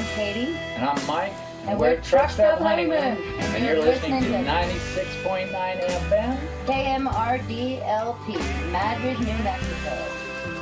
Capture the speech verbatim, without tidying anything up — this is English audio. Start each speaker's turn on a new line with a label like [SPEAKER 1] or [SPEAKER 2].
[SPEAKER 1] Katie.
[SPEAKER 2] And I'm Mike.
[SPEAKER 1] And, and we're, we're Truck Stop Honeymoon.
[SPEAKER 2] And, and you're listening, listening to ninety-six point nine F M.
[SPEAKER 1] K M R D L P, Madrid, New Mexico.